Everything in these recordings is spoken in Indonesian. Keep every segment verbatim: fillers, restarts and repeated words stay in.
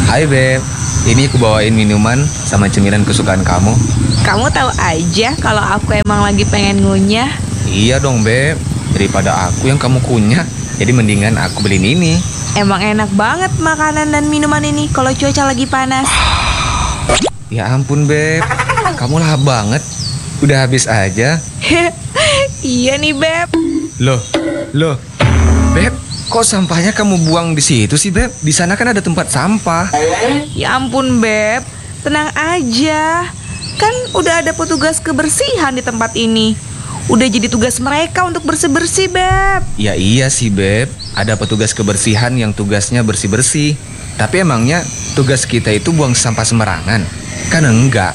Hai Beb, ini aku bawain minuman sama cemilan kesukaan kamu. Kamu tahu aja kalau aku emang lagi pengen ngunyah. Iya dong Beb, daripada aku yang kamu kunyah, jadi mendingan aku beliin ini. Emang enak banget makanan dan minuman ini kalau cuaca lagi panas. Ya ampun Beb, kamu lahap banget. Udah habis aja. Iya nih Beb. Loh, loh, Beb, kok sampahnya kamu buang di situ sih Beb? Di sana kan ada tempat sampah. Ya ampun Beb, tenang aja. Kan udah ada petugas kebersihan di tempat ini. Udah jadi tugas mereka untuk bersih-bersih Beb. Ya iya sih Beb, ada petugas kebersihan yang tugasnya bersih-bersih. Tapi emangnya tugas kita itu buang sampah sembarangan? Kan enggak.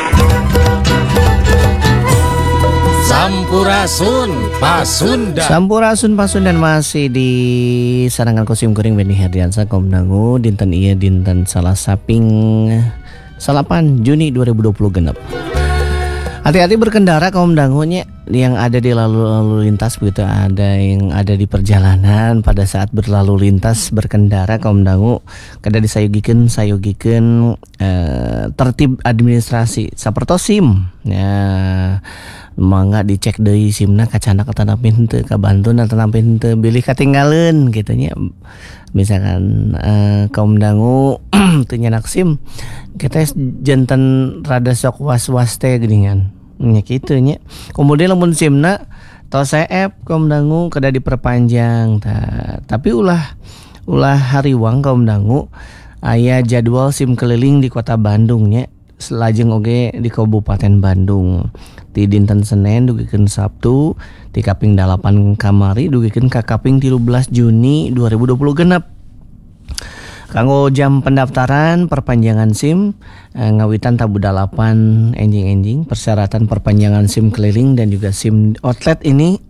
Sampurasun Pasundan. Sampurasun Pasundan masih di sarangan kosim kuring Beni Herdiansa Komdangu dinten ieu dinten salah saping salapan Juni dua ribu dua puluh genep. Hati-hati berkendara kaum dangunya yang ada di lalu lalu lintas begitu, ada yang ada di perjalanan pada saat berlalu lintas berkendara kaum dangu kada disayogikeun sayogikeun eh, tertib administrasi sapertos SIM. Ya mangga dicek deui SIMna kacana katanampi henteu, kabantuna tanampi henteu, bilih katinggaleun kitu nya. Misalkan eh, kaum dangu teu nyanak SIM, kita janten rada sok was-was teh geuningan. Nya kitu nya. Kemudian lamun SIMna tos C F kaum dangu kada diperpanjang ta. Tapi ulah ulah hariwang kaum dangu aya jadwal SIM keliling di Kota Bandung nya. Selajeng oge di Kabupaten Bandung. Di dinten Senin dugikeun Sabtu di kaping dalapan kamari dugikeun ka kaping tilu belas Juni dua ribu dua puluh genep. Kanggo jam pendaftaran perpanjangan SIM eh, ngawitan tabu dalapan enjing-enjing. Persyaratan perpanjangan SIM keliling dan juga SIM outlet ini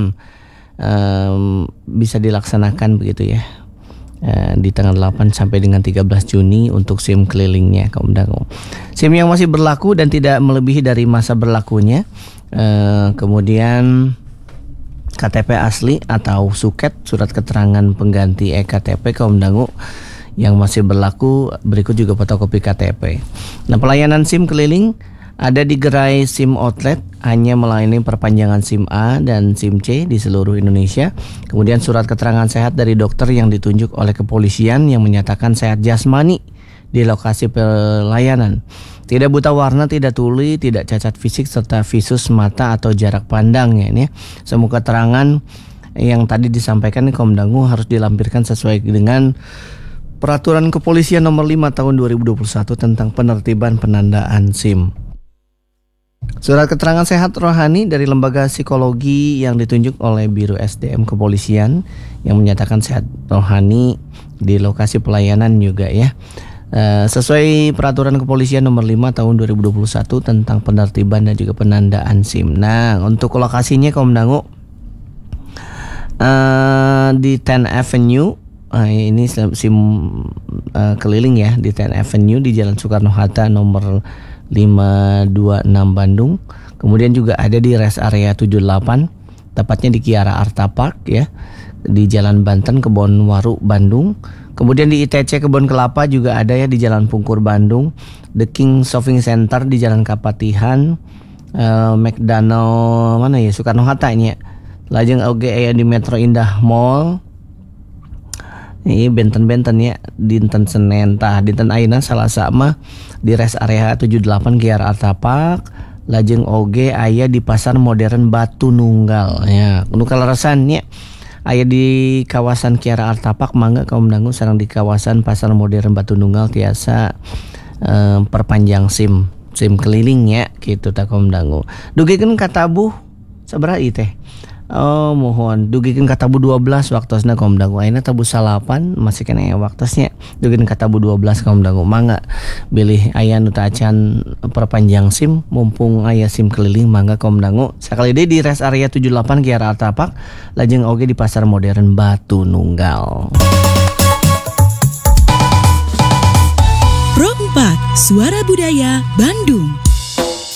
um, bisa dilaksanakan begitu ya. Uh, di tanggal delapan sampai dengan tiga belas Juni untuk SIM kelilingnya kaum dangu. SIM yang masih berlaku dan tidak melebihi dari masa berlakunya. Uh, kemudian K T P asli atau suket, surat keterangan pengganti E K T P kaum dangu yang masih berlaku, berikut juga fotokopi K T P. Nah, pelayanan SIM keliling ada di gerai SIM outlet, hanya melayani perpanjangan SIM A dan SIM C di seluruh Indonesia. Kemudian surat keterangan sehat dari dokter yang ditunjuk oleh kepolisian yang menyatakan sehat jasmani di lokasi pelayanan. Tidak buta warna, tidak tuli, tidak cacat fisik, serta visus mata atau jarak pandang ya ini. Semua keterangan yang tadi disampaikan nih kaum dangu harus dilampirkan sesuai dengan Peraturan Kepolisian nomor lima tahun dua ribu dua puluh satu tentang penertiban penandaan SIM. Surat keterangan sehat rohani dari lembaga psikologi yang ditunjuk oleh Biro S D M Kepolisian yang menyatakan sehat rohani di lokasi pelayanan juga ya. E, sesuai Peraturan Kepolisian nomor lima tahun dua ribu dua puluh satu tentang penertiban dan juga penandaan SIM. Nah, untuk lokasinya kaum dangu e, di tenth Avenue. Nah, ini SIM uh, keliling ya di tenth Avenue di Jalan Soekarno-Hatta nomor lima dua enam Bandung. Kemudian juga ada di rest area tujuh delapan, tepatnya di Kiara Arta Park ya, di Jalan Banten Kebonwaru Bandung. Kemudian di I T C Kebon Kelapa juga ada ya di Jalan Pungkur Bandung. The King Shopping Center di Jalan Kapatihan, uh, McDonald mana ya Soekarno-Hatta nya. Lajeng oge aya di Metro Indah Mall. Ini benten-benten ya dinten Senin tah dinten ayeuna Salasa mah di rest area tujuh delapan Kiara Arta Park, lajeng oge aya di Pasar Modern Batu Nunggal ya. Nu kaleresan nya aya di kawasan Kiara Arta Park mangga kaum dangu sareng di kawasan Pasar Modern Batu Nunggal tiasa eh, perpanjang SIM SIM keliling ya gitu tah kaum dangu. Dugikeun ka tabuh sabaraha ieu teh? Oh mohon dugikeun ka tabu dua belas waktosna kaum dangu. Ayeuna tabu salapan masih kena waktosnya. Dugikeun ka tabu dua belas kaum dangu. Mangga bilih aya nu teu acan perpanjang SIM mumpung aya SIM keliling mangga kaum dangu. Sakali deui di rest area tujuh delapan Kiara Arta Park, lajeng oge di Pasar Modern Batu Nunggal. Pro empat Suara Budaya Bandung.